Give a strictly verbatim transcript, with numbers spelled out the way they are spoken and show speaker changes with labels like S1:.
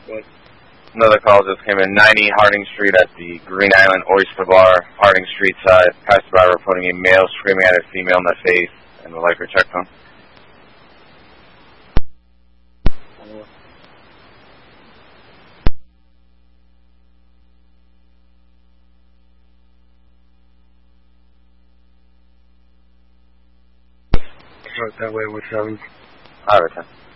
S1: What?
S2: Another call just came in. ninety Harding Street at the Green Island Oyster Bar, Harding Street side. Passerby reporting a male screaming at a female in the face, and would like her checked on.
S1: Right that way with seven.
S2: All right, ten.